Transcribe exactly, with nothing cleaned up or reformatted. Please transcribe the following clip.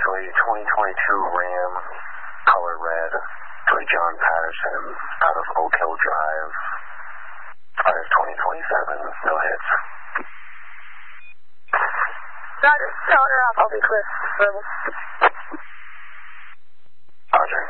to a twenty twenty-two Ram, color red, to a John Patterson out of Oak Hill Drive. Fires twenty twenty-seven, no hits. Roger, counter off, I'll be clear. Verbal.